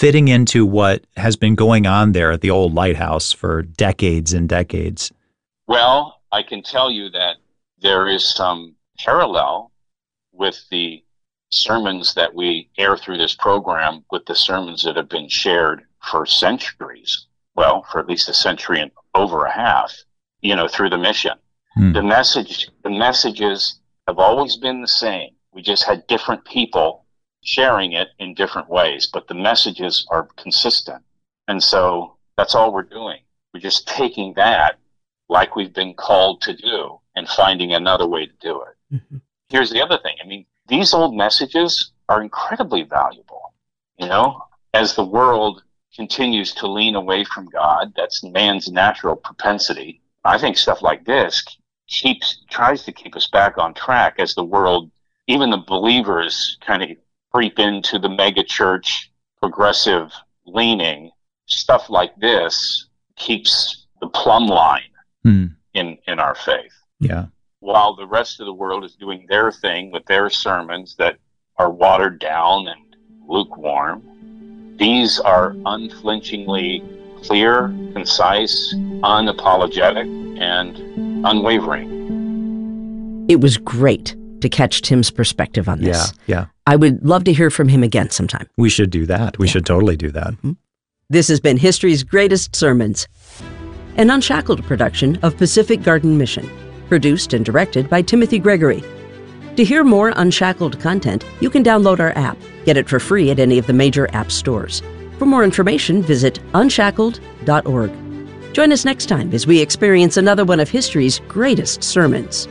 fitting into what has been going on there at the old lighthouse for decades and decades? Well, I can tell you that there is some parallel with the sermons that we air through this program with the sermons that have been shared for centuries, well, for at least a century and over a half, through the mission. The messages have always been the same. We just had different people sharing it in different ways, but the messages are consistent. And so that's all we're doing. We're just taking that like we've been called to do and finding another way to do it. Mm-hmm. Here's the other thing. I mean, these old messages are incredibly valuable. As the world continues to lean away from God, that's man's natural propensity. I think stuff like this tries to keep us back on track as the world, even the believers, kind of creep into the mega church progressive leaning. Stuff like this keeps the plumb line in our faith. Yeah. While the rest of the world is doing their thing with their sermons that are watered down and lukewarm, these are unflinchingly clear, concise, unapologetic, and unwavering. It was great to catch Tim's perspective on this. Yeah. I would love to hear from him again sometime. We should do that. We should totally do that. Mm-hmm. This has been History's Greatest Sermons, an Unshackled production of Pacific Garden Mission, produced and directed by Timothy Gregory. To hear more Unshackled content, you can download our app. Get it for free at any of the major app stores. For more information, visit unshackled.org. Join us next time as we experience another one of history's greatest sermons.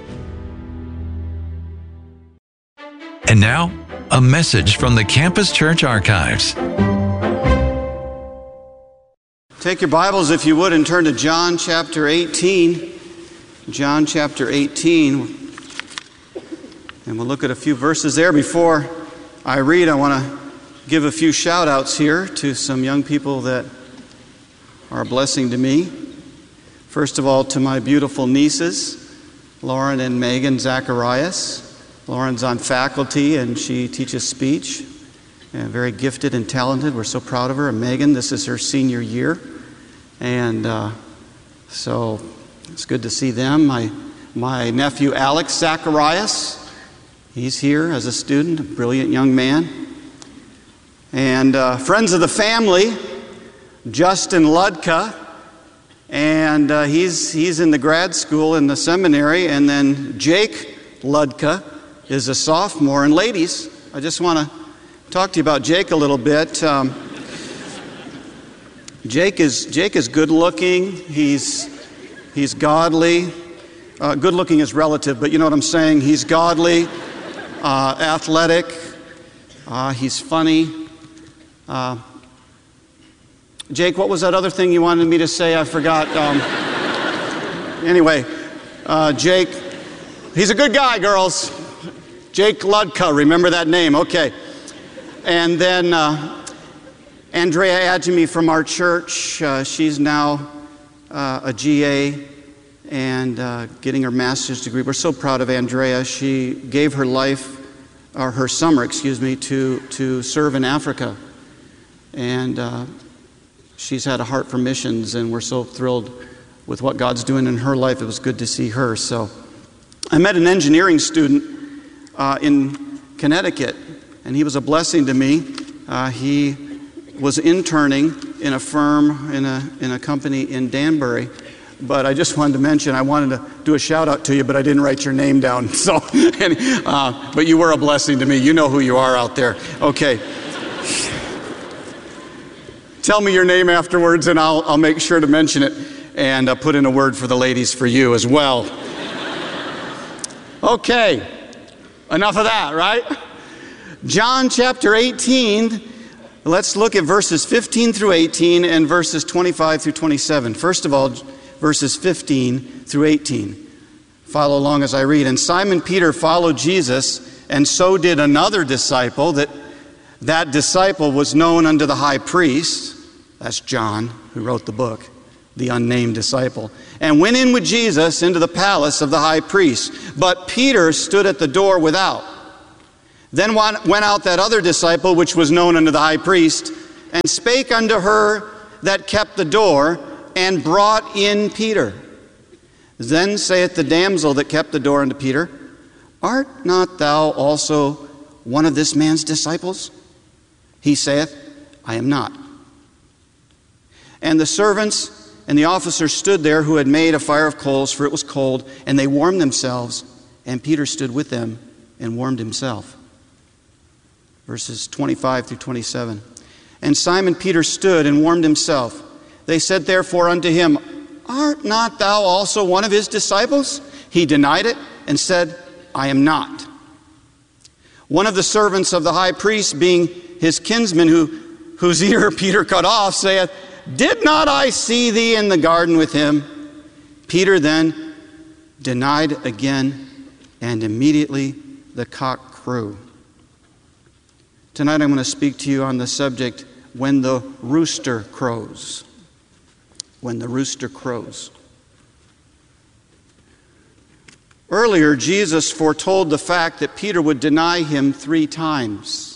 And now, a message from the Campus Church Archives. Take your Bibles, if you would, and turn to John chapter 18. John chapter 18. And we'll look at a few verses there. Before I read, I want to give a few shout-outs here to some young people that are a blessing to me. First of all, to my beautiful nieces, Lauren and Megan Zacharias. Lauren's on faculty and she teaches speech. And very gifted and talented. We're so proud of her. And Megan, this is her senior year. And so it's good to see them. My nephew Alex Zacharias, he's here as a student, a brilliant young man. And friends of the family, Justin Ludka, and he's in the grad school in the seminary. And then Jake Ludka is a sophomore. And ladies, I just want to talk to you about Jake a little bit. Jake is good looking. He's godly. Good looking is relative, but you know what I'm saying. He's godly, athletic. He's funny. Jake, what was that other thing you wanted me to say? I forgot. Anyway, Jake, he's a good guy, girls. Jake Ludka, remember that name? Okay. And then Andrea Adjemi from our church, she's now a GA and getting her master's degree. We're so proud of Andrea. She gave her life, or her summer, to serve in Africa. And she's had a heart for missions, and we're so thrilled with what God's doing in her life. It was good to see her. So I met an engineering student in Connecticut, and he was a blessing to me. He was interning in a firm, in a company in Danbury. But I just wanted to mention, I wanted to do a shout out to you, but I didn't write your name down. So, but you were a blessing to me. You know who you are out there. Okay. Tell me your name afterwards, and I'll make sure to mention it and put in a word for the ladies for you as well. Okay. Enough of that, right? John chapter 18. Let's look at verses 15 through 18 and verses 25 through 27. First of all, verses 15 through 18. Follow along as I read. And Simon Peter followed Jesus, and so did another disciple. That disciple was known unto the high priest. That's John, who wrote the book, the unnamed disciple. And went in with Jesus into the palace of the high priest. But Peter stood at the door without. Then went out that other disciple, which was known unto the high priest, and spake unto her that kept the door, and brought in Peter. Then saith the damsel that kept the door unto Peter, Art not thou also one of this man's disciples? He saith, I am not. And the servants and the officers stood there, who had made a fire of coals, for it was cold, and they warmed themselves, and Peter stood with them and warmed himself. Verses 25 through 27. And Simon Peter stood and warmed himself. They said therefore unto him, Art not thou also one of his disciples? He denied it and said, I am not. One of the servants of the high priest, being his kinsman, whose ear Peter cut off, saith, Did not I see thee in the garden with him? Peter then denied again, and immediately the cock crew. Tonight I'm going to speak to you on the subject, when the rooster crows. When the rooster crows. Earlier, Jesus foretold the fact that Peter would deny him 3 times.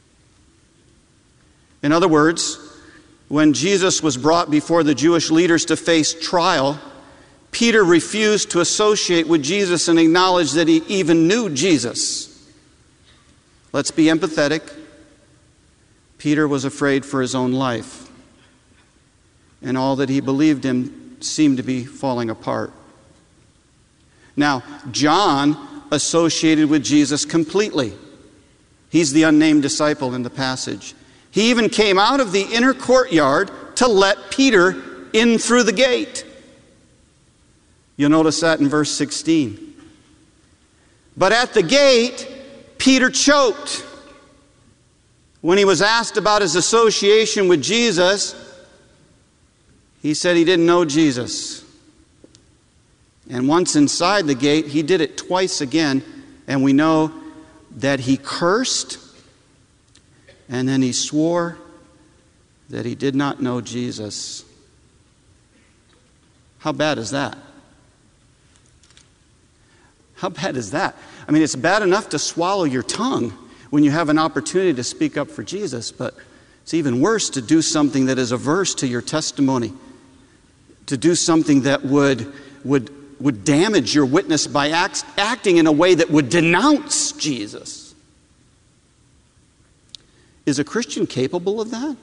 In other words, when Jesus was brought before the Jewish leaders to face trial, Peter refused to associate with Jesus and acknowledge that he even knew Jesus. Let's be empathetic. Peter was afraid for his own life, and all that he believed in seemed to be falling apart. Now, John associated with Jesus completely. He's the unnamed disciple in the passage. He even came out of the inner courtyard to let Peter in through the gate. You'll notice that in verse 16. But at the gate, Peter choked. When he was asked about his association with Jesus, he said he didn't know Jesus. And once inside the gate, he did it twice again, and we know that he cursed, and then he swore that he did not know Jesus. How bad is that? How bad is that? I mean, it's bad enough to swallow your tongue when you have an opportunity to speak up for Jesus, but it's even worse to do something that is averse to your testimony, to do something that would damage your witness by acting in a way that would denounce Jesus. Is a Christian capable of that?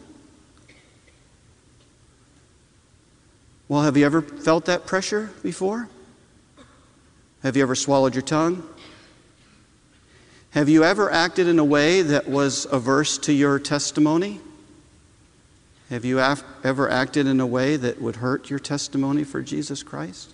Well, have you ever felt that pressure before? Have you ever swallowed your tongue? Have you ever acted in a way that was averse to your testimony? Have you ever acted in a way that would hurt your testimony for Jesus Christ?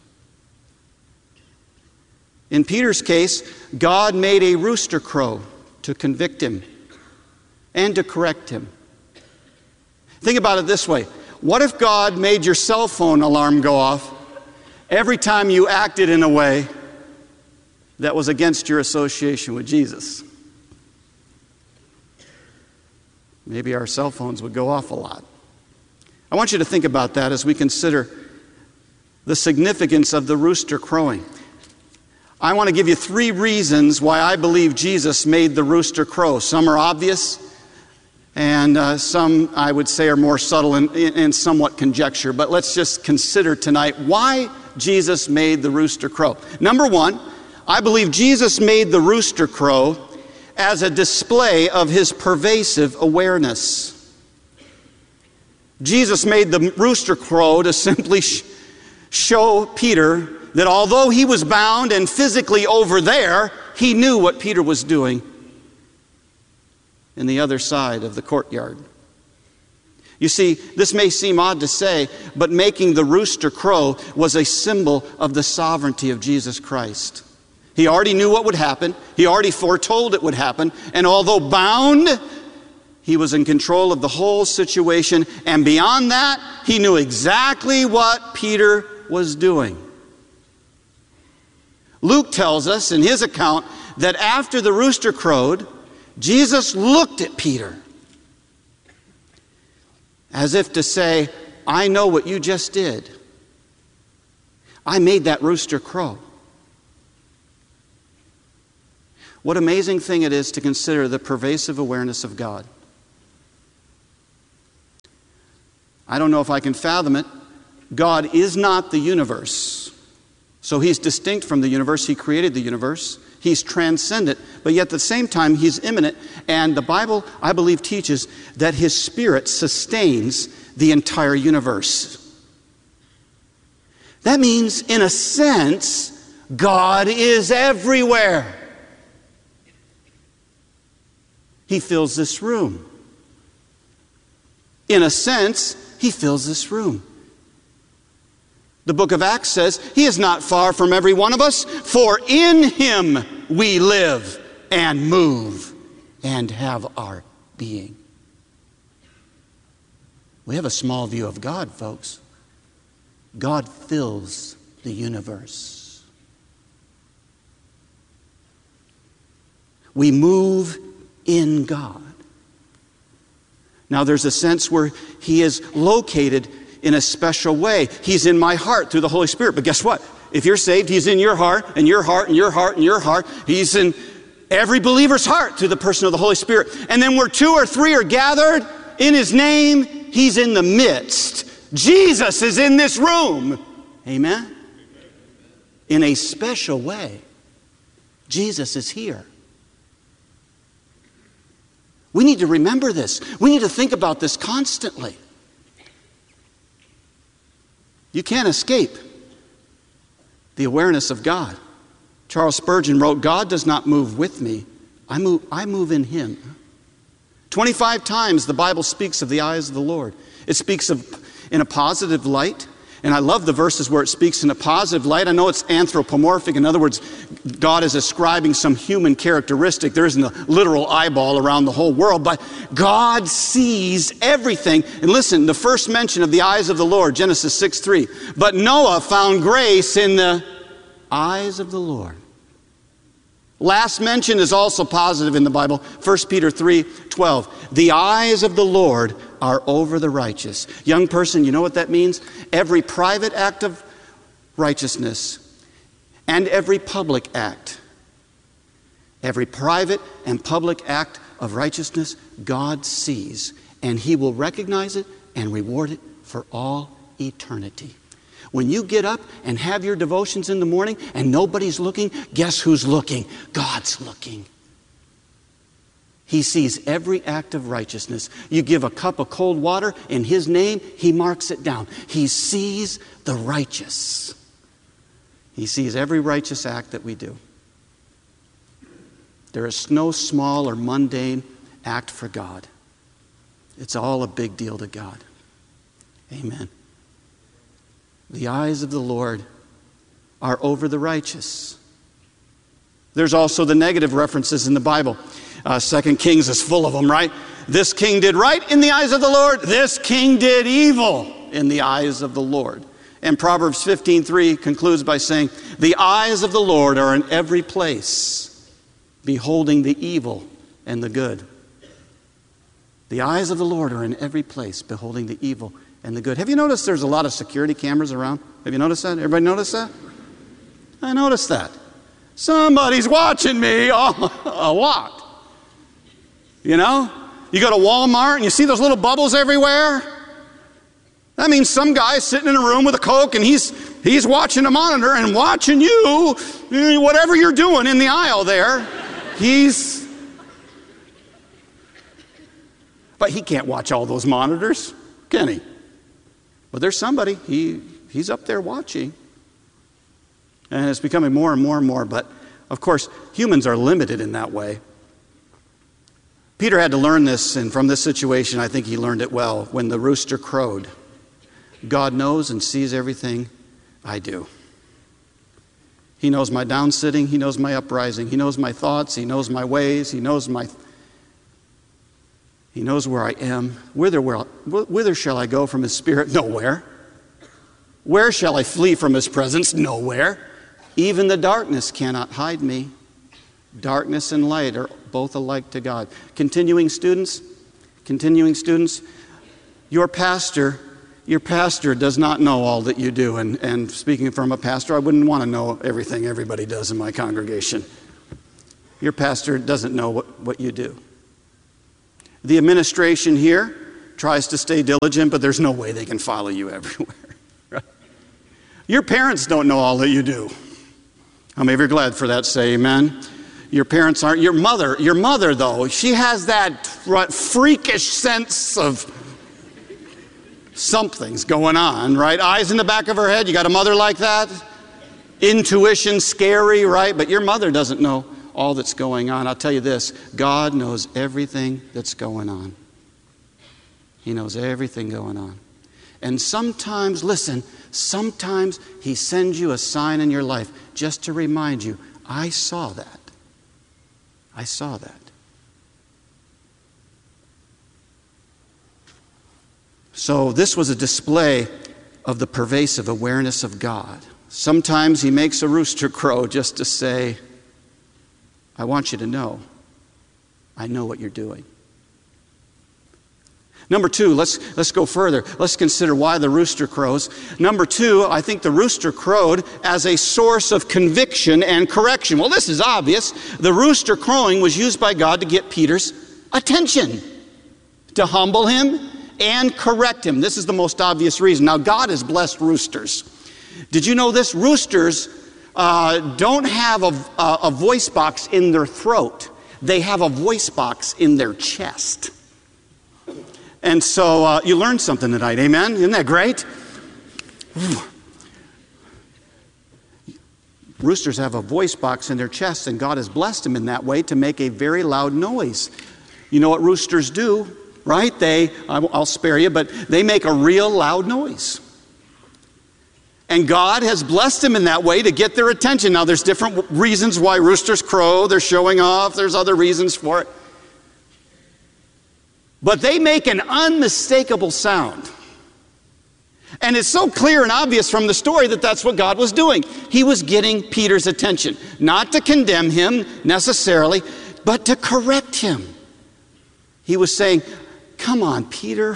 In Peter's case, God made a rooster crow to convict him and to correct him. Think about it this way. What if God made your cell phone alarm go off every time you acted in a way that was against your association with Jesus? Maybe our cell phones would go off a lot. I want you to think about that as we consider the significance of the rooster crowing. I want to give you 3 reasons why I believe Jesus made the rooster crow. Some are obvious, and some, I would say, are more subtle and somewhat conjecture. But let's just consider tonight why Jesus made the rooster crow. Number 1, I believe Jesus made the rooster crow as a display of his pervasive awareness. Jesus made the rooster crow to simply show Peter that although he was bound and physically over there, he knew what Peter was doing in the other side of the courtyard. You see, this may seem odd to say, but making the rooster crow was a symbol of the sovereignty of Jesus Christ. He already knew what would happen. He already foretold it would happen. And although bound, he was in control of the whole situation. And beyond that, he knew exactly what Peter was doing. Luke tells us in his account that after the rooster crowed, Jesus looked at Peter as if to say, I know what you just did. I made that rooster crow. What amazing thing it is to consider the pervasive awareness of God. I don't know if I can fathom it. God is not the universe. So he's distinct from the universe. He created the universe. He's transcendent, but yet at the same time, he's immanent. And the Bible, I believe, teaches that his Spirit sustains the entire universe. That means, in a sense, God is everywhere. He fills this room. In a sense, he fills this room. The book of Acts says, he is not far from every one of us, for in him we live and move and have our being. We have a small view of God, folks. God fills the universe. We move in God. Now, there's a sense where he is located in a special way. He's in my heart through the Holy Spirit. But guess what? If you're saved, he's in your heart, and your heart, and your heart, and your heart. He's in every believer's heart through the person of the Holy Spirit. And then where 2 or 3 are gathered in his name, he's in the midst. Jesus is in this room. Amen? In a special way. Jesus is here. We need to remember this. We need to think about this constantly. You can't escape the awareness of God. Charles Spurgeon wrote, God does not move with me. I move in him. 25 times the Bible speaks of the eyes of the Lord. It speaks of in a positive light. And I love the verses where it speaks in a positive light. I know it's anthropomorphic. In other words, God is ascribing some human characteristic. There isn't a literal eyeball around the whole world, but God sees everything. And listen, the first mention of the eyes of the Lord, Genesis 6:3. But Noah found grace in the eyes of the Lord. Last mention is also positive in the Bible. 1 Peter 3:12. The eyes of the Lord are over the righteous. Young person, you know what that means? Every private act of righteousness and every public act. Every private and public act of righteousness, God sees. And he will recognize it and reward it for all eternity. When you get up and have your devotions in the morning and nobody's looking, guess who's looking? God's looking. He sees every act of righteousness. You give a cup of cold water in his name, he marks it down. He sees the righteous. He sees every righteous act that we do. There is no small or mundane act for God. It's all a big deal to God. Amen. The eyes of the Lord are over the righteous. There's also the negative references in the Bible. 2 Kings is full of them, right? This king did right in the eyes of the Lord. This king did evil in the eyes of the Lord. And Proverbs 15:3 concludes by saying, the eyes of the Lord are in every place, beholding the evil and the good. The eyes of the Lord are in every place, beholding the evil and the good. Have you noticed there's a lot of security cameras around? Have you noticed that? Everybody notice that? I noticed that. Somebody's watching me a lot. You know? You go to Walmart and you see those little bubbles everywhere. That means some guy's sitting in a room with a Coke and he's watching a monitor and watching you, whatever you're doing in the aisle there. But he can't watch all those monitors, can he? But there's somebody, he's up there watching. And it's becoming more and more and more. But, of course, humans are limited in that way. Peter had to learn this, and from this situation, I think he learned it well. When the rooster crowed, God knows and sees everything I do. He knows my downsitting. He knows my uprising. He knows my thoughts. He knows my ways. He knows where I am. Whither shall I go from his spirit? Nowhere. Where shall I flee from his presence? Nowhere. Even the darkness cannot hide me. Darkness and light are both alike to God. Continuing students, your pastor does not know all that you do. And speaking from a pastor, I wouldn't want to know everything everybody does in my congregation. Your pastor doesn't know what you do. The administration here tries to stay diligent, but there's no way they can follow you everywhere. Right? Your parents don't know all that you do. How many of you are glad for that? Say amen. Your parents aren't. Your mother, though, she has that freakish sense of something's going on, right? Eyes in the back of her head. You got a mother like that? Intuition, scary, right? But your mother doesn't know all that's going on. I'll tell you this, God knows everything that's going on. He knows everything going on. And sometimes, listen, sometimes He sends you a sign in your life just to remind you, I saw that. I saw that. So this was a display of the pervasive awareness of God. Sometimes He makes a rooster crow just to say, I want you to know, I know what you're doing. Number two, let's go further. Let's consider why the rooster crows. Number two, I think the rooster crowed as a source of conviction and correction. Well, this is obvious. The rooster crowing was used by God to get Peter's attention, to humble him and correct him. This is the most obvious reason. Now, God has blessed roosters. Did you know this? Roosters don't have a voice box in their throat. They have a voice box in their chest. And so you learned something tonight, amen? Isn't that great? Roosters have a voice box in their chest, and God has blessed them in that way to make a very loud noise. You know what roosters do, right? I'll spare you, but they make a real loud noise. And God has blessed them in that way to get their attention. Now, there's different reasons why roosters crow. They're showing off. There's other reasons for it. But they make an unmistakable sound. And it's so clear and obvious from the story that that's what God was doing. He was getting Peter's attention. Not to condemn him necessarily, but to correct him. He was saying, come on, Peter.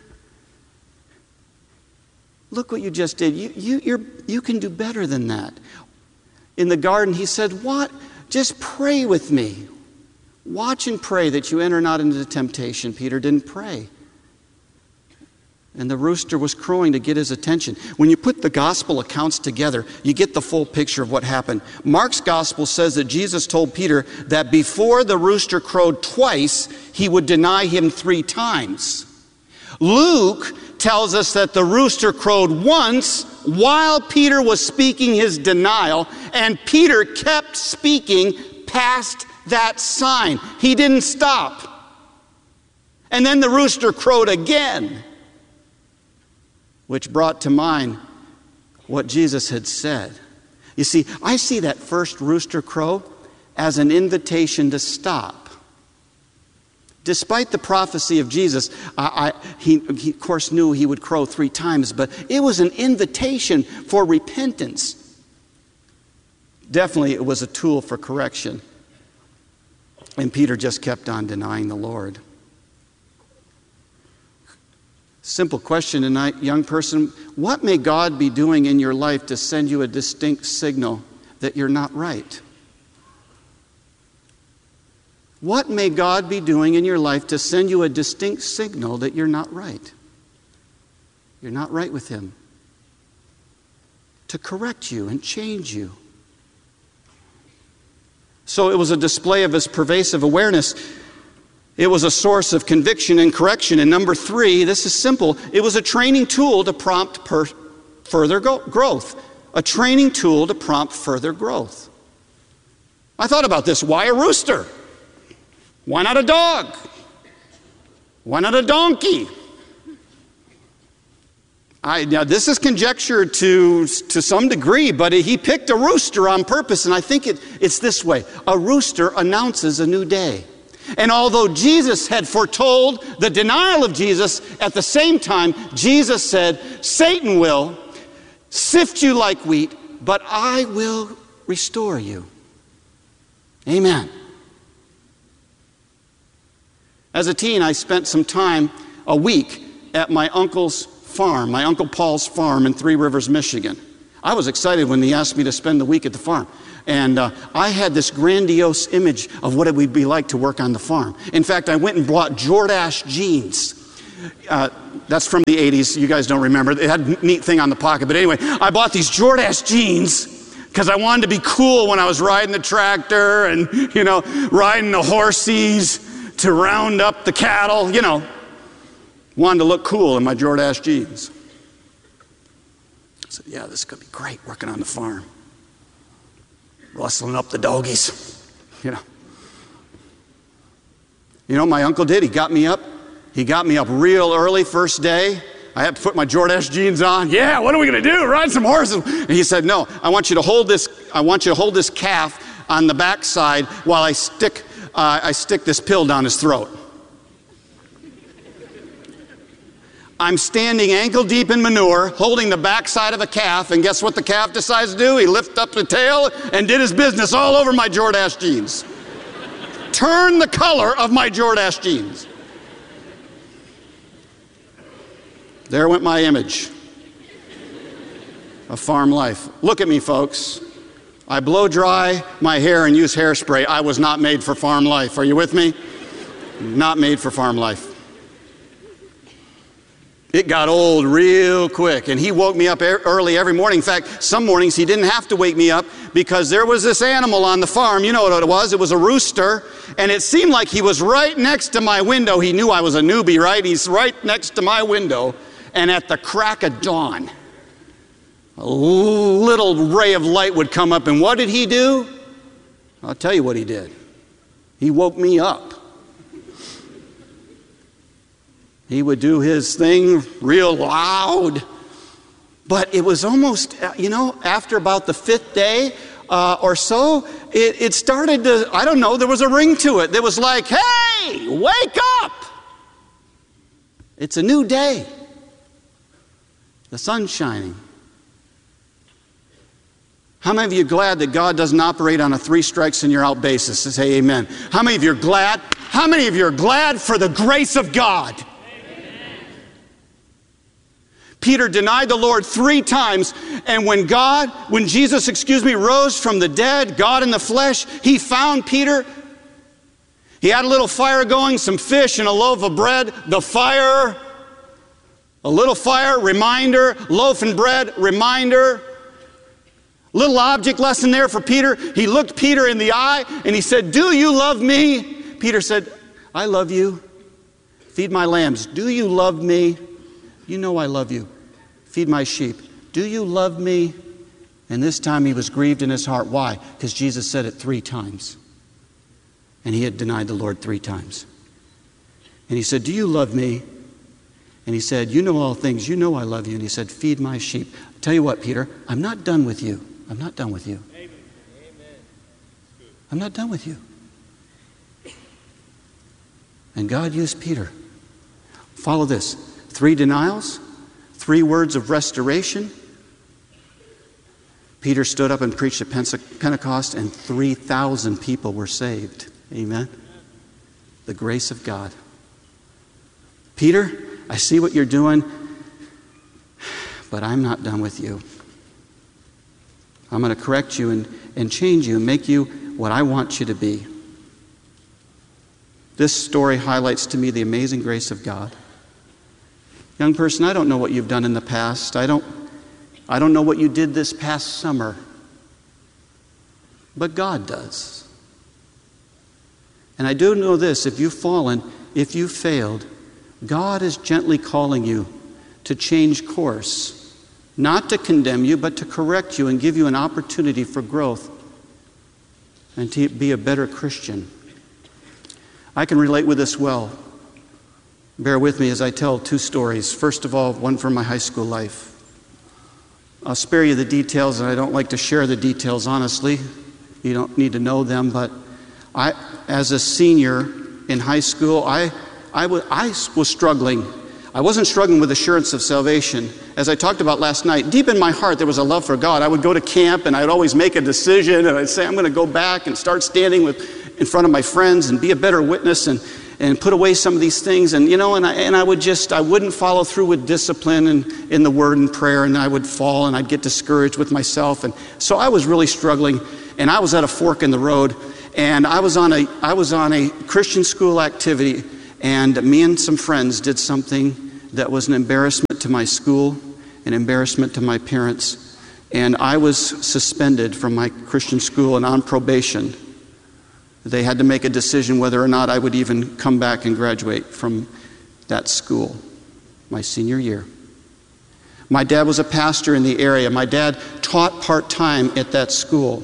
Look what you just did. You can do better than that. In the garden, He said, what? Just pray with me. Watch and pray that you enter not into temptation. Peter didn't pray. And the rooster was crowing to get his attention. When you put the gospel accounts together, you get the full picture of what happened. Mark's gospel says that Jesus told Peter that before the rooster crowed twice, he would deny him 3 times. Luke tells us that the rooster crowed once while Peter was speaking his denial, and Peter kept speaking past that sign. He didn't stop. And then the rooster crowed again, which brought to mind what Jesus had said. You see, I see that first rooster crow as an invitation to stop. Despite the prophecy of Jesus, he of course knew he would crow 3 times, but it was an invitation for repentance. Definitely it was a tool for correction. And Peter just kept on denying the Lord. Simple question tonight, young person. What may God be doing in your life to send you a distinct signal that you're not right? What may God be doing in your life to send you a distinct signal that you're not right? You're not right with Him. To correct you and change you. So it was a display of His pervasive awareness. It was a source of conviction and correction. And number 3, this is simple. It was a training tool to prompt further growth. A training tool to prompt further growth. I thought about this. Why a rooster? Why not a dog? Why not a donkey? Now this is conjecture to some degree, but he picked a rooster on purpose, and I think it's this way. A rooster announces a new day. And although Jesus had foretold the denial of Jesus, at the same time, Jesus said, Satan will sift you like wheat, but I will restore you. Amen. As a teen, I spent some time, a week, at my uncle's farm, my Uncle Paul's farm in Three Rivers, Michigan. I was excited when he asked me to spend the week at the farm. And I had this grandiose image of what it would be like to work on the farm. In fact, I went and bought Jordache jeans. That's from the 80s. You guys don't remember. It had a neat thing on the pocket. But anyway, I bought these Jordache jeans because I wanted to be cool when I was riding the tractor and, riding the horsies to round up the cattle, Wanted to look cool in my Jordache jeans. I said, yeah, this could be great working on the farm. Rustling up the doggies, my uncle did. He got me up. He got me up real early first day. I had to put my Jordache jeans on. Yeah, what are we going to do? Ride some horses. And he said, no, I want you to hold this calf on the backside while I stick this pill down his throat. I'm standing ankle deep in manure, holding the backside of a calf, and guess what the calf decides to do? He lifted up the tail and did his business all over my Jordache jeans. Turned the color of my Jordache jeans. There went my image of farm life. Look at me, folks. I blow dry my hair and use hairspray. I was not made for farm life. Are you with me? Not made for farm life. It got old real quick, and he woke me up early every morning. In fact, some mornings he didn't have to wake me up because there was this animal on the farm. You know what it was? It was a rooster, and it seemed like he was right next to my window. He knew I was a newbie, right? He's right next to my window, and at the crack of dawn, a little ray of light would come up, and what did he do? I'll tell you what he did. He woke me up. He would do his thing real loud. But it was almost, after about the 5th day or so, it started to, I don't know, there was a ring to it. There was like, hey, wake up. It's a new day. The sun's shining. How many of you are glad that God doesn't operate on a 3 strikes and you're out basis? Say amen. How many of you are glad? How many of you are glad for the grace of God? Peter denied the Lord 3 times, and when Jesus rose from the dead, God in the flesh, he found Peter. He had a little fire going, some fish and a loaf of bread. The fire, a little fire, reminder, loaf and bread, reminder. Little object lesson there for Peter. He looked Peter in the eye and he said, do you love me? Peter said, I love you. Feed my lambs. Do you love me? You know I love you. Feed my sheep. Do you love me? And this time he was grieved in his heart. Why? Because Jesus said it 3 times. And he had denied the Lord 3 times. And he said, do you love me? And he said, you know all things. You know I love you. And he said, feed my sheep. I'll tell you what, Peter, I'm not done with you. I'm not done with you. Amen. I'm not done with you. And God used Peter. Follow this. 3 denials. 3 words of restoration. Peter stood up and preached at Pentecost, and 3,000 people were saved. Amen. The grace of God. Peter, I see what you're doing, but I'm not done with you. I'm going to correct you and change you and make you what I want you to be. This story highlights to me the amazing grace of God. Young person, I don't know what you've done in the past. I don't know what you did this past summer. But God does. And I do know this, if you've fallen, if you've failed, God is gently calling you to change course. Not to condemn you, but to correct you and give you an opportunity for growth and to be a better Christian. I can relate with this well. Bear with me as I tell 2 stories. First of all, one from my high school life. I'll spare you the details, and I don't like to share the details, honestly. You don't need to know them, but as a senior in high school, I was struggling. I wasn't struggling with assurance of salvation. As I talked about last night, deep in my heart there was a love for God. I would go to camp, and I'd always make a decision, and I'd say, I'm going to go back and start standing in front of my friends and be a better witness and put away some of these things, and I wouldn't follow through with discipline and in the Word and prayer, and I would fall and I'd get discouraged with myself, and so I was really struggling, and I was at a fork in the road, and I was on a Christian school activity, And me and some friends did something that was an embarrassment to my school, an embarrassment to my parents. And I was suspended from my Christian school and on probation. They had to make a decision whether or not I would even come back and graduate from that school my senior year. My dad was a pastor in the area. My dad taught part-time at that school.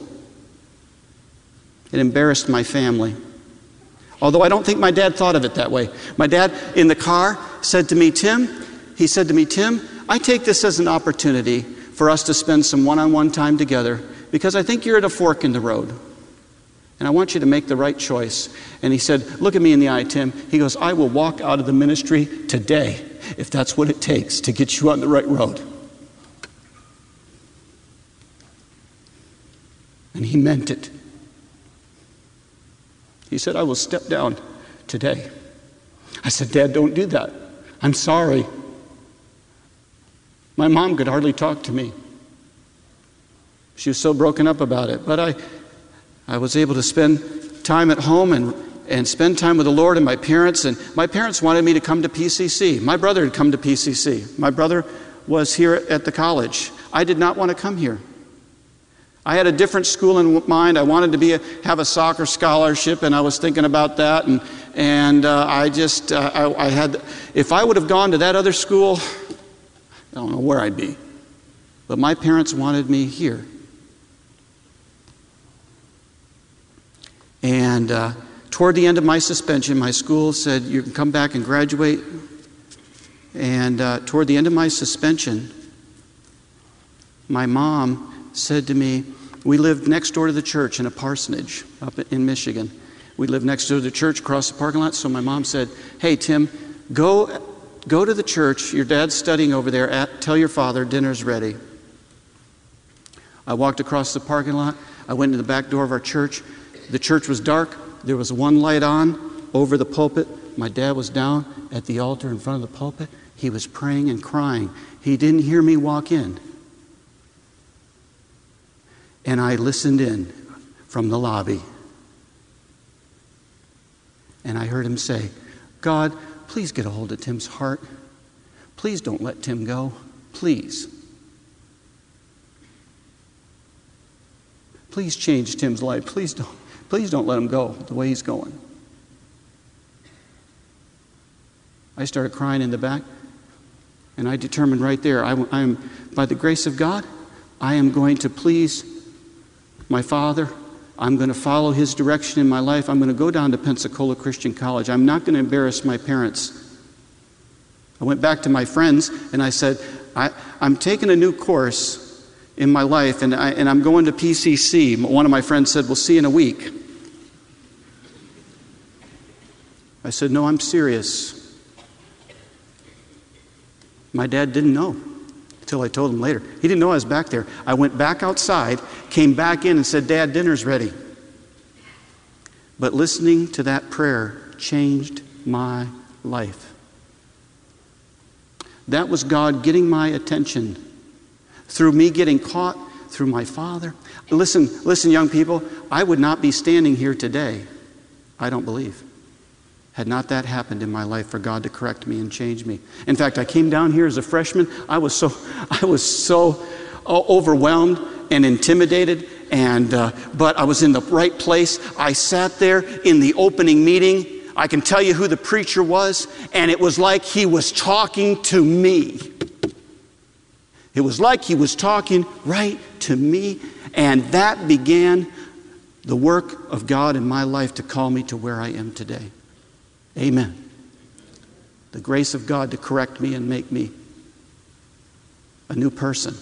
It embarrassed my family. Although I don't think my dad thought of it that way. My dad, in the car, said to me, Tim, I take this as an opportunity for us to spend some one-on-one time together because I think you're at a fork in the road. And I want you to make the right choice. And he said, look at me in the eye, Tim. He goes, I will walk out of the ministry today if that's what it takes to get you on the right road. And he meant it. He said, I will step down today. I said, Dad, don't do that. I'm sorry. My mom could hardly talk to me. She was so broken up about it. But I was able to spend time at home and spend time with the Lord and my parents. And my parents wanted me to come to PCC. My brother had come to PCC. My brother was here at the college. I did not want to come here. I had a different school in mind. I wanted to have a soccer scholarship, and I was thinking about that. And I had, if I would have gone to that other school, I don't know where I'd be. But my parents wanted me here. And toward the end of my suspension, my school said, you can come back and graduate. And toward the end of my suspension, my mom said to me, we lived next door to the church in a parsonage up in Michigan. We lived next door to the church across the parking lot. So my mom said, hey, Tim, go to the church. Your dad's studying over there. Tell your father dinner's ready. I walked across the parking lot. I went into the back door of our church. The church was dark. There was one light on over the pulpit. My dad was down at the altar in front of the pulpit. He was praying and crying. He didn't hear me walk in. And I listened in from the lobby. And I heard him say, God, please get a hold of Tim's heart. Please don't let Tim go. Please. Please change Tim's life. Please don't let him go the way he's going. I started crying in the back. And I determined right there, I'm by the grace of God, I am going to please my father. I'm going to follow his direction in my life. I'm going to go down to Pensacola Christian College. I'm not going to embarrass my parents. I went back to my friends and I said, I'm taking a new course in my life and I'm going to PCC. One of my friends said, we'll see you in a week. I said, no, I'm serious. My dad didn't know until I told him later. He didn't know I was back there. I went back outside, came back in and said, Dad, dinner's ready. But listening to that prayer changed my life. That was God getting my attention through me getting caught, through my father. Listen, young people, I would not be standing here today, I don't believe, had not that happened in my life for God to correct me and change me. In fact, I came down here as a freshman. I was so overwhelmed and intimidated, but I was in the right place. I sat there in the opening meeting. I can tell you who the preacher was, and it was like he was talking to me. It was like he was talking right to me, and that began the work of God in my life to call me to where I am today. Amen. The grace of God to correct me and make me a new person.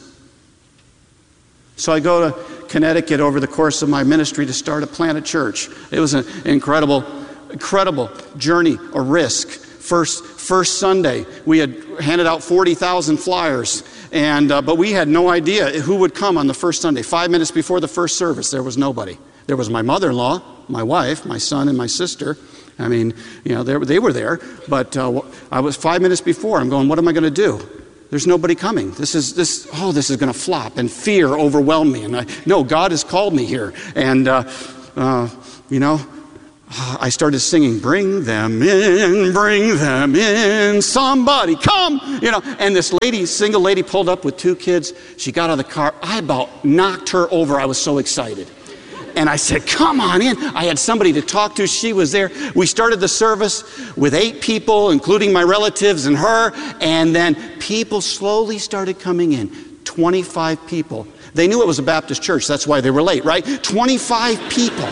So I go to Connecticut over the course of my ministry to plant a church. It was an incredible journey, a risk. First Sunday, we had handed out 40,000 flyers, but we had no idea who would come on the first Sunday. 5 minutes before the first service, there was nobody. There was my mother-in-law, my wife, my son, and my sister. I mean, they were there, but I was 5 minutes before. I'm going, what am I going to do? There's nobody coming. This is going to flop, and fear overwhelmed me. And no, God has called me here, and I started singing, bring them in, somebody come, and this lady, single lady, pulled up with 2 kids. She got out of the car. I about knocked her over. I was so excited. And I said, come on in. I had somebody to talk to. She was there. We started the service with 8 people, including my relatives and her. And then people slowly started coming in. 25 people. They knew it was a Baptist church. That's why they were late, right? 25 people.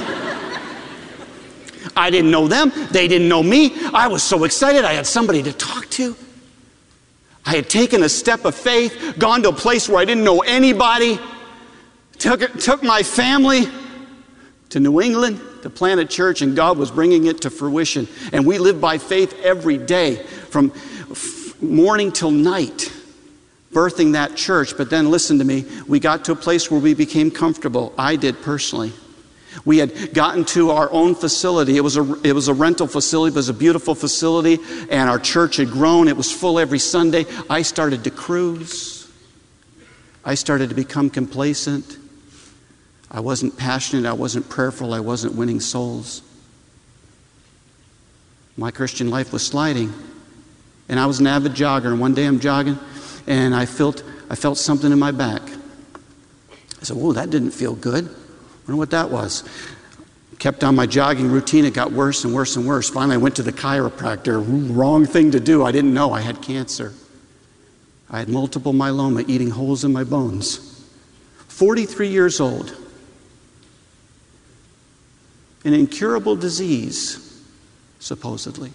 I didn't know them. They didn't know me. I was so excited. I had somebody to talk to. I had taken a step of faith, gone to a place where I didn't know anybody, took my family to New England to plant a church, and God was bringing it to fruition. And we lived by faith every day, from morning till night, birthing that church. But then listen to me, we got to a place where we became comfortable. I did personally. We had gotten to our own facility. It was a rental facility. It was a beautiful facility, and our church had grown. It was full every Sunday. I started to cruise. I started to become complacent. I wasn't passionate. I wasn't prayerful. I wasn't winning souls. My Christian life was sliding, and I was an avid jogger. And one day I'm jogging, and I felt something in my back. I said, "Whoa, that didn't feel good." I wonder what that was. Kept on my jogging routine. It got worse and worse and worse. Finally, I went to the chiropractor. Wrong thing to do. I didn't know I had cancer. I had multiple myeloma eating holes in my bones. 43 years old. An incurable disease, supposedly.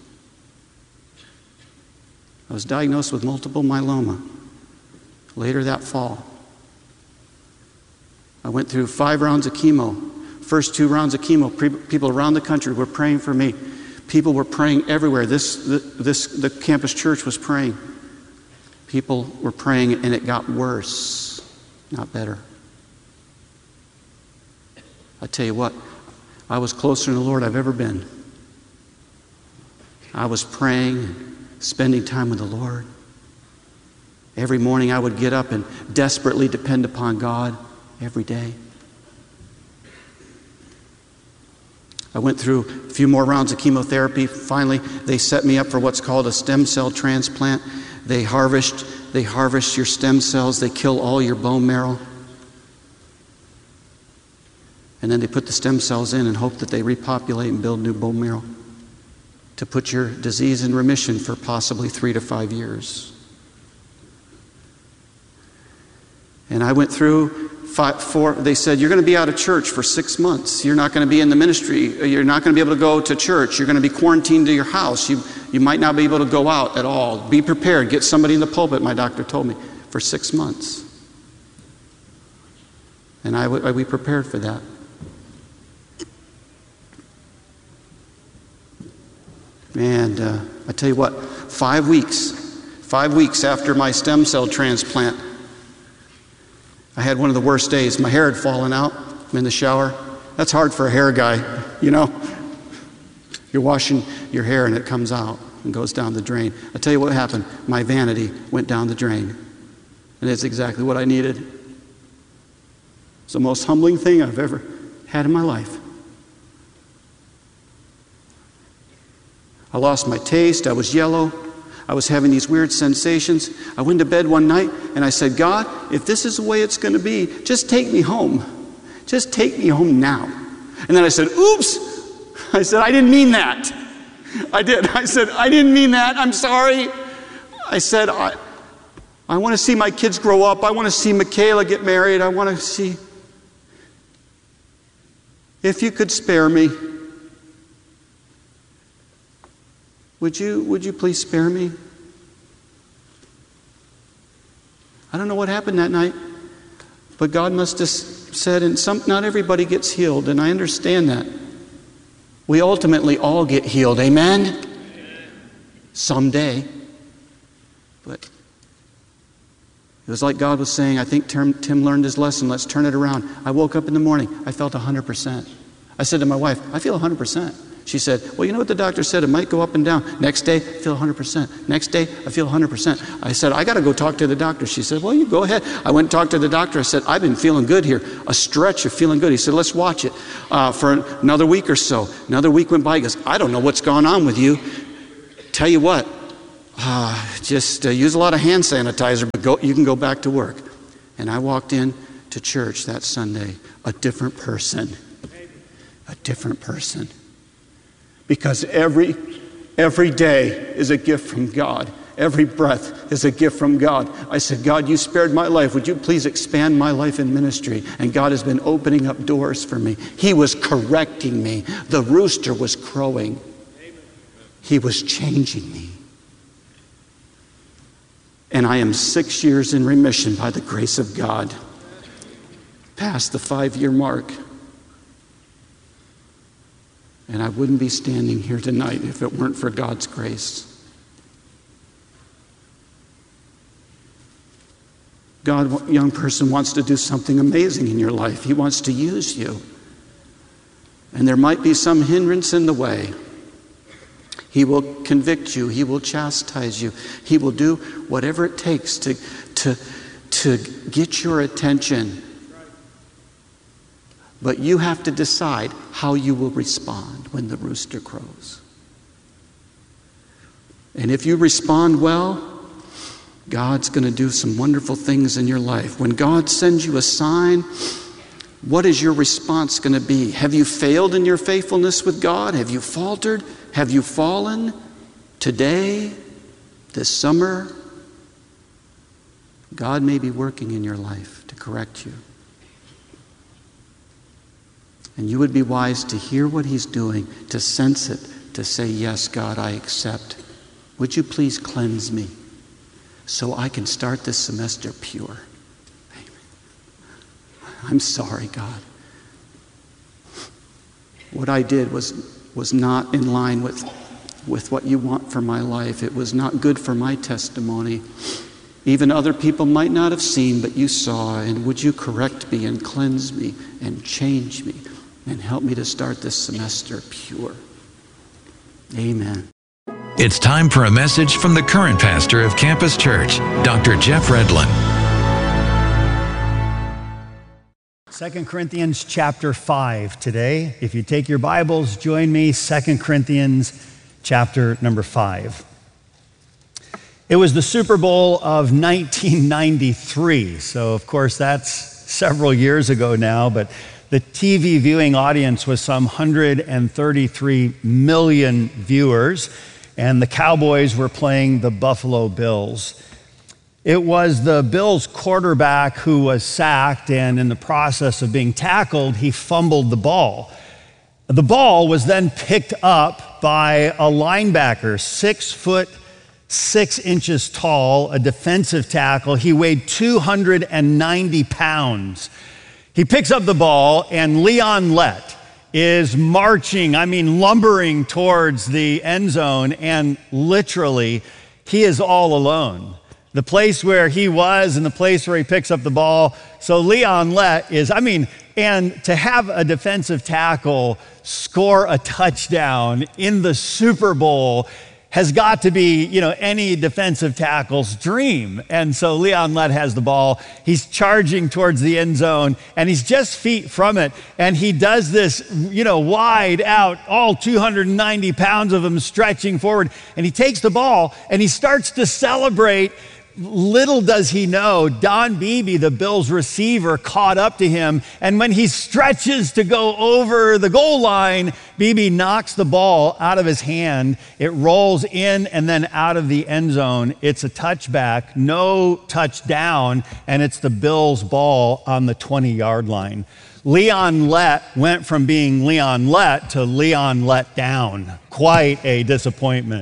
I was diagnosed with multiple myeloma later that fall. I went through 5 rounds of chemo. First 2 rounds of chemo, people around the country were praying for me. People were praying everywhere. The campus church was praying. People were praying, and it got worse, not better. I tell you what, I was closer to the Lord I've ever been. I was praying, spending time with the Lord. Every morning I would get up and desperately depend upon God. Every day. I went through a few more rounds of chemotherapy. Finally, they set me up for what's called a stem cell transplant. They harvest your stem cells. They kill all your bone marrow. And then they put the stem cells in and hope that they repopulate and build new bone marrow to put your disease in remission for possibly 3 to 5 years. And I went through 4, they said, you're going to be out of church for 6 months. You're not going to be in the ministry. You're not going to be able to go to church. You're going to be quarantined to your house. You might not be able to go out at all. Be prepared. Get somebody in the pulpit, my doctor told me, for 6 months. And we prepared for that. And I tell you what, 5 weeks after my stem cell transplant, I had one of the worst days. My hair had fallen out. I'm in the shower. That's hard for a hair guy, You're washing your hair and it comes out and goes down the drain. I'll tell you what happened. My vanity went down the drain. And it's exactly what I needed. It's the most humbling thing I've ever had in my life. I lost my taste. I was yellow. I was having these weird sensations. I went to bed one night and I said, God, if this is the way it's going to be, just take me home. Just take me home now. And then I said, oops. I said, I didn't mean that. I did. I said, I didn't mean that. I'm sorry. I said, I want to see my kids grow up. I want to see Michaela get married. I want to see. If you could spare me. Would you please spare me? I don't know what happened that night, but God must have said, and not everybody gets healed, and I understand that. We ultimately all get healed, amen? Someday. But it was like God was saying, I think Tim learned his lesson, let's turn it around. I woke up in the morning, I felt 100%. I said to my wife, I feel 100%. She said, well, you know what the doctor said? It might go up and down. Next day, I feel 100%. Next day, I feel 100%. I said, I got to go talk to the doctor. She said, well, you go ahead. I went and talked to the doctor. I said, I've been feeling good here. A stretch of feeling good. He said, let's watch it for another week or so. Another week went by. He goes, I don't know what's gone on with you. Tell you what, just use a lot of hand sanitizer, but you can go back to work. And I walked in to church that Sunday, a different person. A different person. Because every day is a gift from God. Every breath is a gift from God. I said, God, you spared my life. Would you please expand my life in ministry? And God has been opening up doors for me. He was correcting me. The rooster was crowing. He was changing me. And I am 6 years in remission by the grace of God. Past the 5-year mark. And I wouldn't be standing here tonight if it weren't for God's grace. God, young person, wants to do something amazing in your life. He wants to use you. And there might be some hindrance in the way. He will convict you. He will chastise you. He will do whatever it takes to get your attention. But you have to decide how you will respond when the rooster crows. And if you respond well, God's going to do some wonderful things in your life. When God sends you a sign, what is your response going to be? Have you failed in your faithfulness with God? Have you faltered? Have you fallen? Today, this summer, God may be working in your life to correct you. And you would be wise to hear what He's doing, to sense it, to say, yes, God, I accept. Would you please cleanse me so I can start this semester pure? Amen. I'm sorry, God. What I did was not in line with what you want for my life. It was not good for my testimony. Even other people might not have seen, but you saw. And would you correct me and cleanse me and change me? And help me to start this semester pure. Amen. It's time for a message from the current pastor of Campus Church, Dr. Jeff Redlin. 2 Corinthians chapter 5 today. If you take your Bibles, join me, 2 Corinthians chapter number 5. It was the Super Bowl of 1993, so of course that's several years ago now, but the TV viewing audience was some 133 million viewers, and the Cowboys were playing the Buffalo Bills. It was the Bills quarterback who was sacked, and in the process of being tackled, he fumbled the ball. The ball was then picked up by a linebacker, 6'6" tall, a defensive tackle. He weighed 290 pounds. He picks up the ball, and Leon Lett is lumbering towards the end zone, and literally, he is all alone. The place where he was and the place where he picks up the ball. So Leon Lett is, and to have a defensive tackle score a touchdown in the Super Bowl has got to be, any defensive tackle's dream. And so Leon Lett has the ball. He's charging towards the end zone, and he's just feet from it. And he does this, wide out, all 290 pounds of him stretching forward. And he takes the ball, and he starts to celebrate. Little does he know, Don Beebe, the Bills receiver, caught up to him. And when he stretches to go over the goal line, Beebe knocks the ball out of his hand. It rolls in and then out of the end zone. It's a touchback, no touchdown, and it's the Bills' ball on the 20-yard line. Leon Lett went from being Leon Lett to Leon Let Down. Quite a disappointment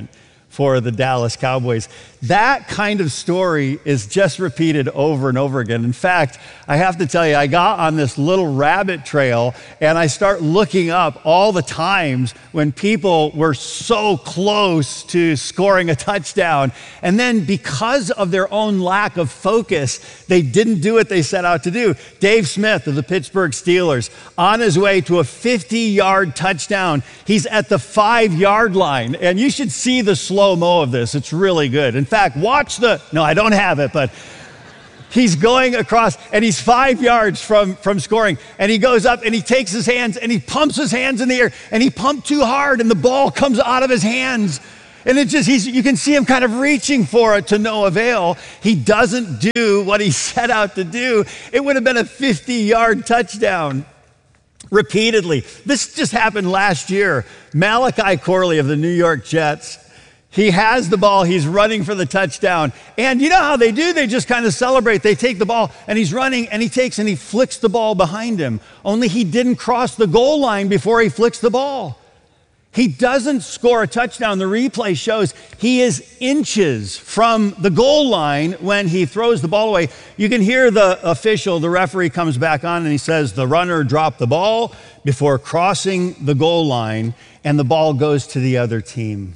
for the Dallas Cowboys. That kind of story is just repeated over and over again. In fact, I have to tell you, I got on this little rabbit trail and I start looking up all the times when people were so close to scoring a touchdown. And then because of their own lack of focus, they didn't do what they set out to do. Dave Smith of the Pittsburgh Steelers, on his way to a 50-yard touchdown. He's at the 5-yard line. And you should see the slow-mo of this. It's really good. In fact, watch no, I don't have it, but he's going across and he's 5 yards from scoring. And he goes up and he takes his hands and he pumps his hands in the air and he pumped too hard and the ball comes out of his hands. And it just, you can see him kind of reaching for it to no avail. He doesn't do what he set out to do. It would have been a 50-yard touchdown. Repeatedly. This just happened last year. Malachi Corley of the New York Jets, he has the ball, he's running for the touchdown. And you know how they do? They just kind of celebrate. They take the ball and he's running and he takes and he flicks the ball behind him. Only he didn't cross the goal line before he flicks the ball. He doesn't score a touchdown. The replay shows he is inches from the goal line when he throws the ball away. You can hear the official, the referee comes back on and he says, the runner dropped the ball before crossing the goal line and the ball goes to the other team.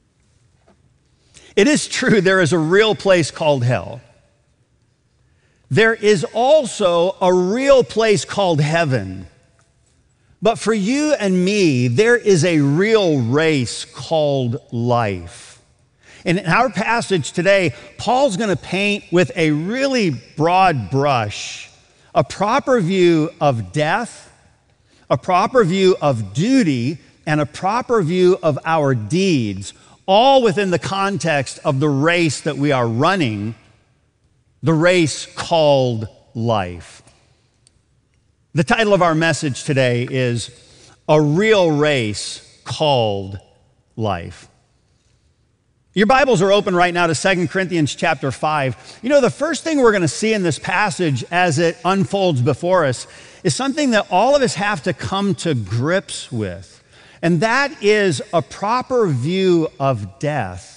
It is true there is a real place called hell. There is also a real place called heaven. But for you and me, there is a real race called life. And in our passage today, Paul's going to paint with a really broad brush a proper view of death, a proper view of duty, and a proper view of our deeds, all within the context of the race that we are running, the race called life. The title of our message today is A Real Race Called Life. Your Bibles are open right now to 2 Corinthians chapter 5. You know, the first thing we're going to see in this passage as it unfolds before us is something that all of us have to come to grips with, and that is a proper view of death.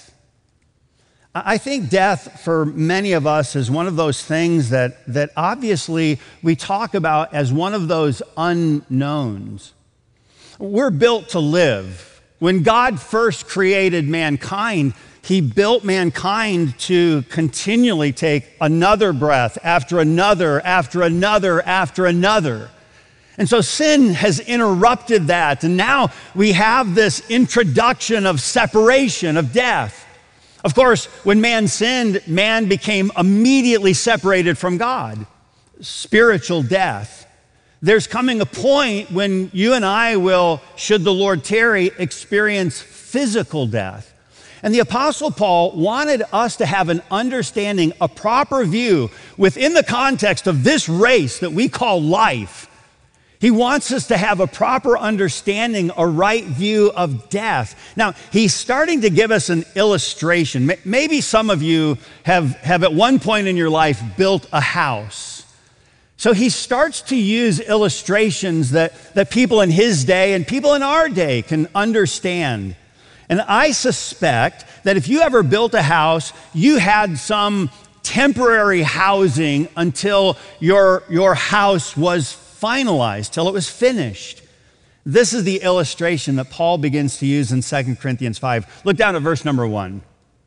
I think death for many of us is one of those things that obviously we talk about as one of those unknowns. We're built to live. When God first created mankind, he built mankind to continually take another breath after another, after another, after another. And so sin has interrupted that. And now we have this introduction of separation, of death. Of course, when man sinned, man became immediately separated from God. Spiritual death. There's coming a point when you and I will, should the Lord tarry, experience physical death. And the Apostle Paul wanted us to have an understanding, a proper view within the context of this race that we call life. He wants us to have a proper understanding, a right view of death. Now, he's starting to give us an illustration. Maybe some of you have at one point in your life built a house. So he starts to use illustrations that people in his day and people in our day can understand. And I suspect that if you ever built a house, you had some temporary housing until your house was finalized, till it was finished. This is the illustration that Paul begins to use in 2 Corinthians 5. Look down at verse number 1.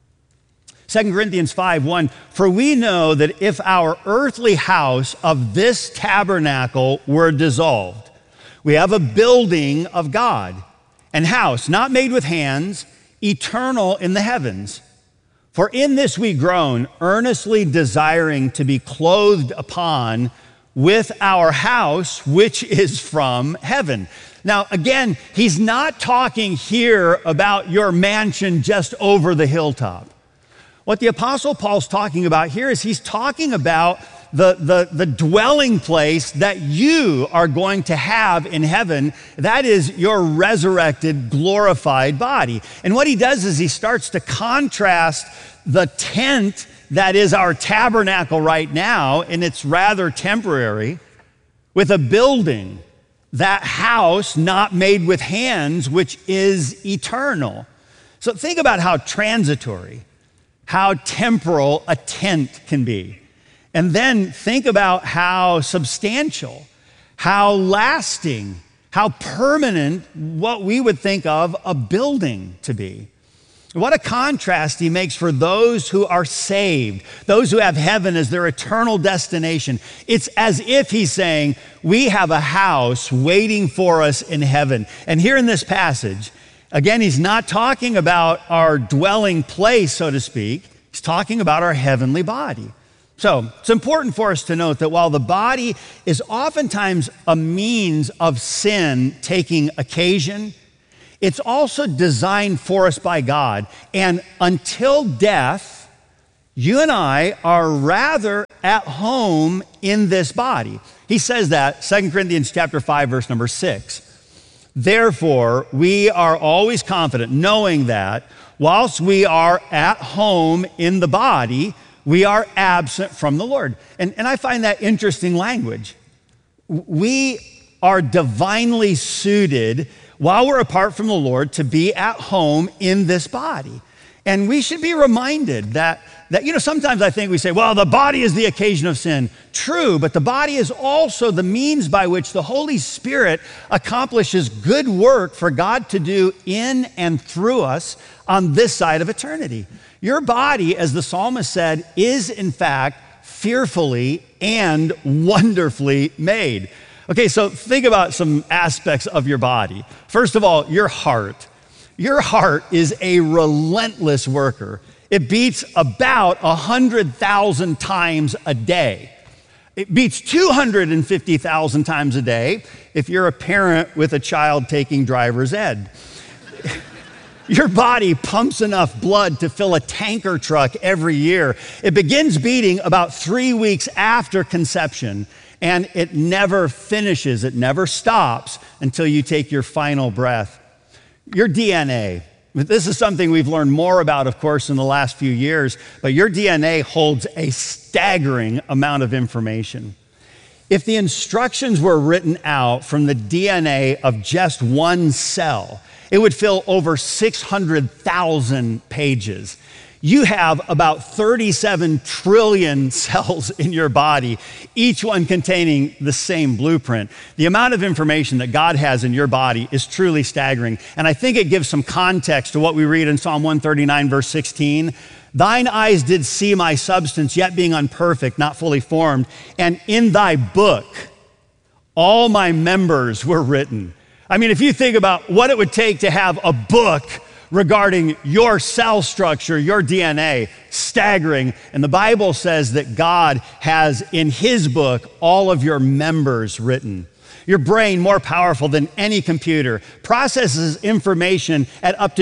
2 Corinthians 5:1, for we know that if our earthly house of this tabernacle were dissolved, we have a building of God, an house not made with hands, eternal in the heavens. For in this we groan, earnestly desiring to be clothed upon with our house, which is from heaven. Now, again, he's not talking here about your mansion just over the hilltop. What the Apostle Paul's talking about here is he's talking about the dwelling place that you are going to have in heaven. That is your resurrected, glorified body. And what he does is he starts to contrast the tent that is our tabernacle right now, and it's rather temporary, with a building, that house not made with hands, which is eternal. So think about how transitory, how temporal a tent can be. And then think about how substantial, how lasting, how permanent what we would think of a building to be. What a contrast he makes for those who are saved, those who have heaven as their eternal destination. It's as if he's saying, we have a house waiting for us in heaven. And here in this passage, again, he's not talking about our dwelling place, so to speak. He's talking about our heavenly body. So it's important for us to note that while the body is oftentimes a means of sin taking occasion, it's also designed for us by God. And until death, you and I are rather at home in this body. He says that, 2 Corinthians chapter 5, verse number 6. Therefore, we are always confident, knowing that whilst we are at home in the body, we are absent from the Lord. And I find that interesting language. We are divinely suited while we're apart from the Lord to be at home in this body. And we should be reminded that sometimes I think we say, well, the body is the occasion of sin. True, but the body is also the means by which the Holy Spirit accomplishes good work for God to do in and through us on this side of eternity. Your body, as the psalmist said, is in fact fearfully and wonderfully made. Okay, so think about some aspects of your body. First of all, your heart. Your heart is a relentless worker. It beats about 100,000 times a day. It beats 250,000 times a day if you're a parent with a child taking driver's ed. Your body pumps enough blood to fill a tanker truck every year. It begins beating about 3 weeks after conception, and it never finishes, it never stops until you take your final breath. Your DNA, this is something we've learned more about, of course, in the last few years, but your DNA holds a staggering amount of information. If the instructions were written out from the DNA of just one cell, it would fill over 600,000 pages. You have about 37 trillion cells in your body, each one containing the same blueprint. The amount of information that God has in your body is truly staggering. And I think it gives some context to what we read in Psalm 139, verse 16. Thine eyes did see my substance, yet being unperfect, not fully formed. And in thy book, all my members were written. I mean, if you think about what it would take to have a book regarding your cell structure, your DNA, staggering. And the Bible says that God has in his book all of your members written. Your brain, more powerful than any computer, processes information at up to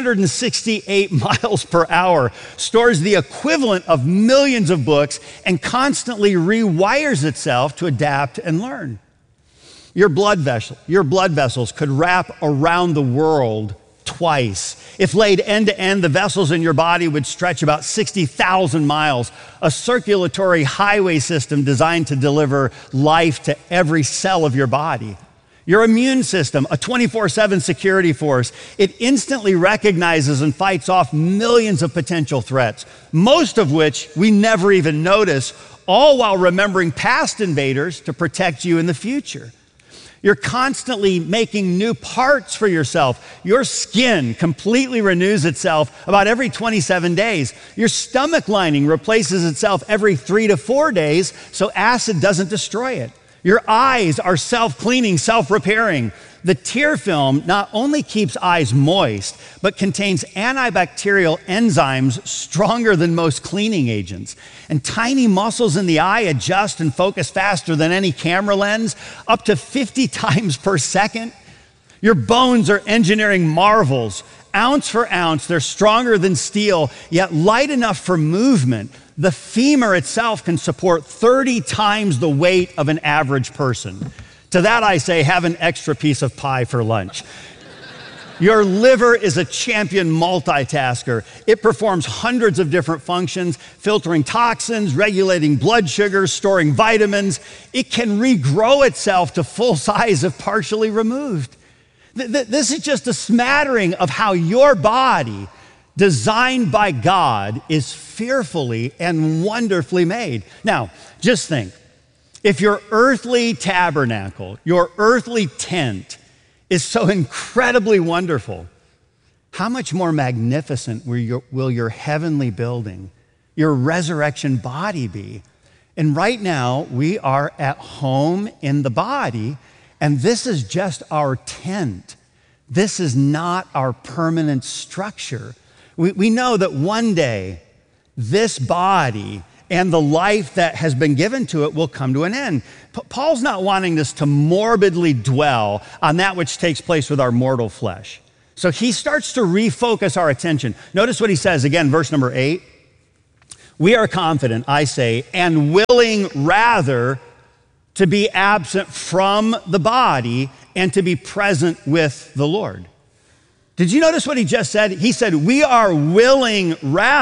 268 miles per hour, stores the equivalent of millions of books, and constantly rewires itself to adapt and learn. Your blood vessels could wrap around the world twice. If laid end to end, the vessels in your body would stretch about 60,000 miles, a circulatory highway system designed to deliver life to every cell of your body. Your immune system, a 24/7 security force, it instantly recognizes and fights off millions of potential threats, most of which we never even notice, all while remembering past invaders to protect you in the future. You're constantly making new parts for yourself. Your skin completely renews itself about every 27 days. Your stomach lining replaces itself every 3 to 4 days so acid doesn't destroy it. Your eyes are self-cleaning, self-repairing. The tear film not only keeps eyes moist, but contains antibacterial enzymes stronger than most cleaning agents. And tiny muscles in the eye adjust and focus faster than any camera lens, up to 50 times per second. Your bones are engineering marvels. Ounce for ounce, they're stronger than steel, yet light enough for movement. The femur itself can support 30 times the weight of an average person. To that I say, have an extra piece of pie for lunch. Your liver is a champion multitasker. It performs hundreds of different functions, filtering toxins, regulating blood sugars, storing vitamins. It can regrow itself to full size if partially removed. This is just a smattering of how your body, designed by God, is fearfully and wonderfully made. Now, just think, if your earthly tabernacle, your earthly tent is so incredibly wonderful, how much more magnificent will your heavenly building, your resurrection body be? And right now, we are at home in the body, and this is just our tent. This is not our permanent structure. We know that one day, this body and the life that has been given to it will come to an end. Paul's not wanting us to morbidly dwell on that which takes place with our mortal flesh. So he starts to refocus our attention. Notice what he says again, verse number 8. We are confident, I say, and willing rather to be absent from the body and to be present with the Lord. Did you notice what he just said? He said, we are willing,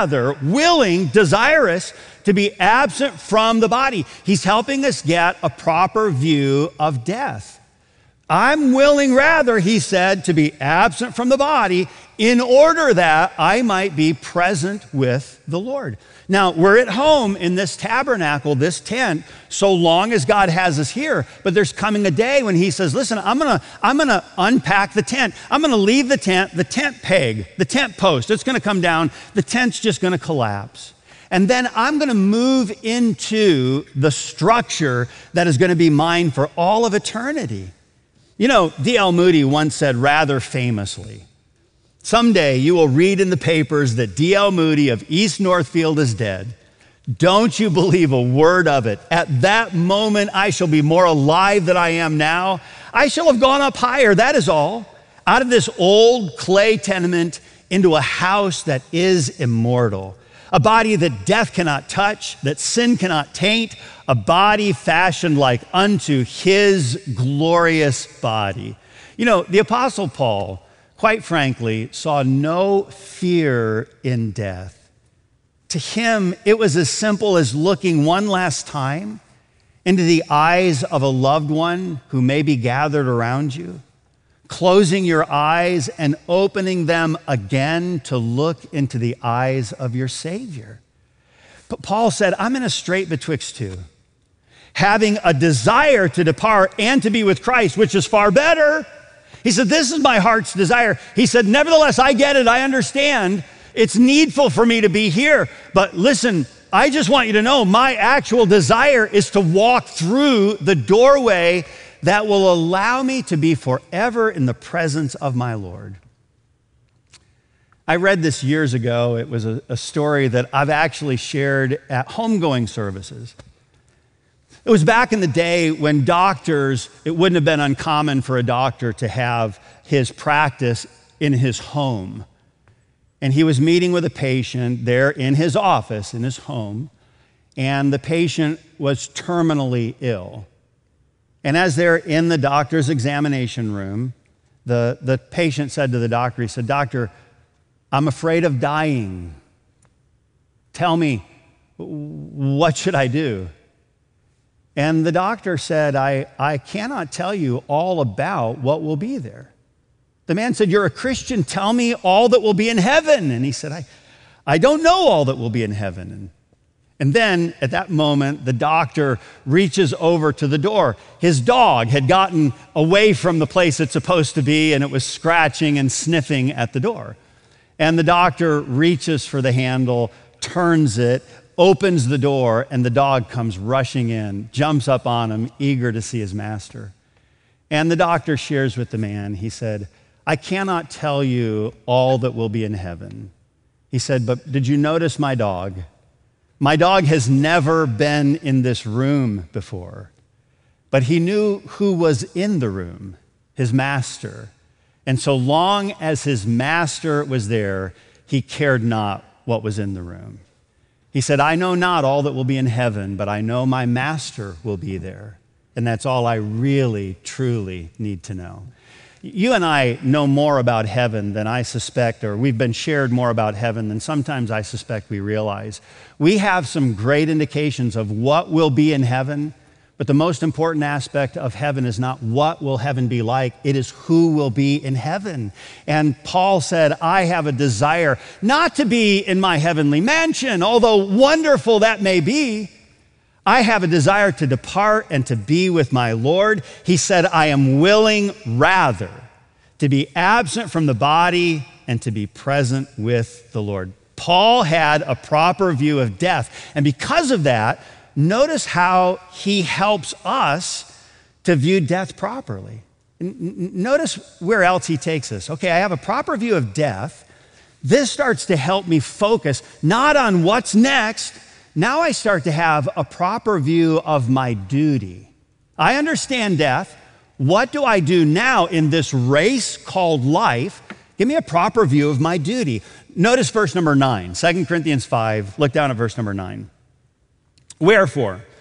desirous to be absent from the body. He's helping us get a proper view of death. I'm willing rather, he said, to be absent from the body in order that I might be present with the Lord. Now, we're at home in this tabernacle, this tent, so long as God has us here. But there's coming a day when he says, listen, I'm gonna unpack the tent. I'm gonna leave the tent peg, the tent post. It's gonna come down. The tent's just gonna collapse. And then I'm gonna move into the structure that is gonna be mine for all of eternity. You know, D.L. Moody once said rather famously, someday you will read in the papers that D.L. Moody of East Northfield is dead. Don't you believe a word of it. At that moment, I shall be more alive than I am now. I shall have gone up higher, that is all, out of this old clay tenement into a house that is immortal, a body that death cannot touch, that sin cannot taint, a body fashioned like unto his glorious body. You know, the Apostle Paul, quite frankly, saw no fear in death. To him, it was as simple as looking one last time into the eyes of a loved one who may be gathered around you, closing your eyes and opening them again to look into the eyes of your Savior. But Paul said, I'm in a strait betwixt two, having a desire to depart and to be with Christ, which is far better. He said, this is my heart's desire. He said, nevertheless, I get it, I understand. It's needful for me to be here. But listen, I just want you to know my actual desire is to walk through the doorway that will allow me to be forever in the presence of my Lord. I read this years ago. It was a story that I've actually shared at homegoing services. It was back in the day when doctors, it wouldn't have been uncommon for a doctor to have his practice in his home. And he was meeting with a patient there in his office, in his home, and the patient was terminally ill. And as they're in the doctor's examination room, the patient said to the doctor, he said, Doctor, I'm afraid of dying. Tell me, what should I do? And the doctor said, I cannot tell you all about what will be there. The man said, you're a Christian, tell me all that will be in heaven. And he said, I don't know all that will be in heaven. And then at that moment, the doctor reaches over to the door. His dog had gotten away from the place it's supposed to be, and it was scratching and sniffing at the door. And the doctor reaches for the handle, turns it, opens the door, and the dog comes rushing in, jumps up on him, eager to see his master. And the doctor shares with the man, he said, I cannot tell you all that will be in heaven. He said, but did you notice my dog? My dog has never been in this room before, but he knew who was in the room, his master. And so long as his master was there, he cared not what was in the room. He said, I know not all that will be in heaven, but I know my master will be there. And that's all I really, truly need to know. You and I know more about heaven than I suspect, or we've been shared more about heaven than sometimes I suspect we realize. We have some great indications of what will be in heaven, But the most important aspect of heaven is not what will heaven be like, it is who will be in heaven. And Paul said, I have a desire not to be in my heavenly mansion, although wonderful that may be. I have a desire to depart and to be with my Lord. He said, I am willing rather to be absent from the body and to be present with the Lord. Paul had a proper view of death. And because of that, notice how he helps us to view death properly. Notice where else he takes us. Okay, I have a proper view of death. This starts to help me focus not on what's next. Now I start to have a proper view of my duty. I understand death. What do I do now in this race called life? Give me a proper view of my duty. Notice verse number 9, 2 Corinthians 5. Look down at verse number 9. Wherefore,